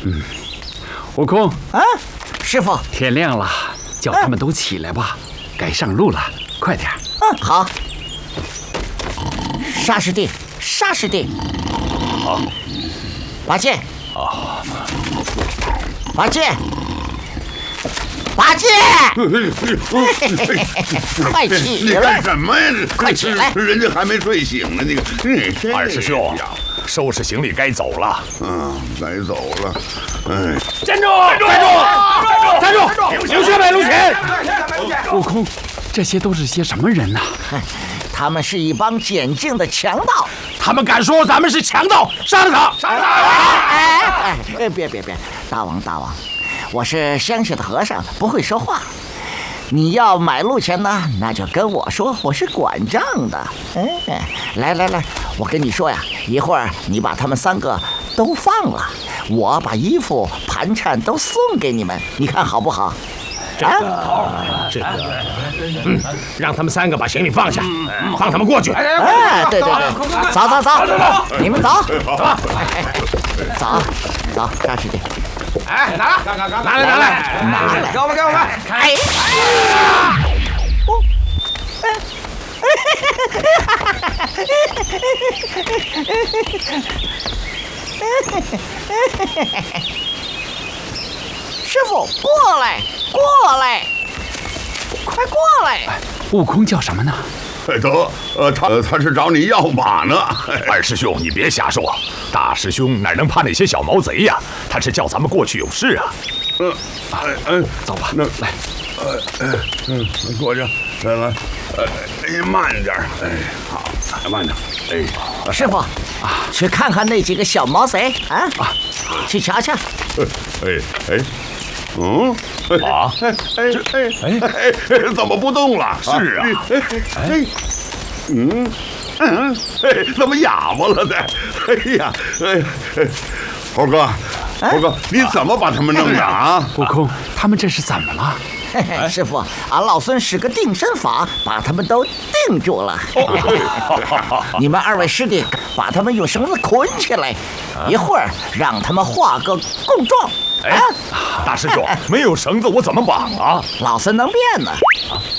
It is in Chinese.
悟空啊，师傅， 天亮了，叫他们都起来吧，该上路了，快点。 好。沙师弟，沙师弟。 好。 八戒。 啊。 八戒。八戒，快起来！ 你干什么呀？ 快起来！ 人家还没睡醒呢。那个， 二师兄，收拾行李该走了。 该走了。哎， 站住！站住！站住！留下来，陆潜！ 悟空，这些都是些什么人呐？ 他们是一帮捡净的强盗。 他们敢说咱们是强盗，杀了他！杀了他！ 别，大王。我是乡下的和尚，不会说话。你要买路钱呢，那就跟我说，我是管账的。来，我跟你说呀，一会儿你把他们3个都放了，我把衣服、盘缠都送给你们，你看好不好？ 让他们3个把行李放下，放他们过去。 对，走，你们走，走，沙师弟。 哎，拿来，给我们！ 哎！师傅，过来，快过来！ 悟空叫什么呢？ 他是找你要马呢。 二师兄，你别瞎说，大师兄哪能怕那些小毛贼呀？他是叫咱们过去有事啊。 走吧，来。 过去，来，慢点。好，慢点。 师傅去看看那几个小毛贼去瞧瞧。 怎么不动了？ 是啊。 怎么哑巴了的？猴哥，你怎么把他们弄的啊？ 悟空，他们这是怎么了？ 师傅，俺老孙使个定身法，把他们都定住了。你们2位师弟把他们用绳子捆起来，一会儿让他们画个供状。 大师兄，没有绳子我怎么绑啊？ 老孙能变呢。